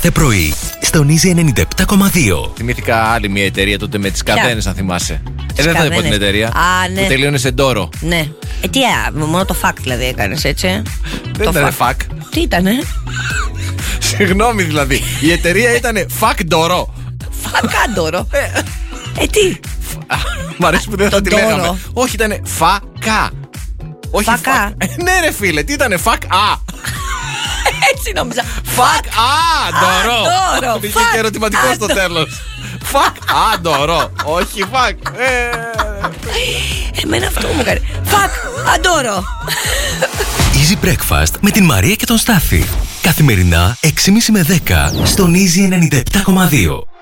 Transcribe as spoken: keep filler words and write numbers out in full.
κάθε πρωί στον Easy ενενήντα επτά κόμμα δύο. Θυμήθηκα άλλη μια εταιρεία τότε με τις καδένες, αν θυμάσαι. Ε, δεν θα καδένες. πω την εταιρεία. Α, ναι. Που τελείωνε σε ντόρο. Ναι. Ε, τι, α, μόνο το fuck δηλαδή έκανες, έτσι. Δεν ήταν fuck. Τι ήτανε? Συγγνώμη δηλαδή. Η εταιρεία ήταν fuck ντόρο. Φακάντορο. Ε, τι. Μ' αρέσει που δεν θα τη ντόρο. λέγαμε. Όχι, ήταν φακά. Όχι Φακά. fuck. Ε, ναι, ρε φίλε, τι ήτανε fuck α. Έτσι νόμιζα. Fuck α, ντόρο. ντόρο, Είχε fuck, και ερωτηματικό α, στο ντόρο. τέλος. Fuck α, ντόρο. Όχι fuck. Ε, Εμένα αυτό μου έκανε. Φακ, αντόρο. Easy Breakfast με την Μαρία και τον Στάφη. Καθημερινά έξι και μισή με δέκα στον Easy ενενήντα επτά κόμμα δύο.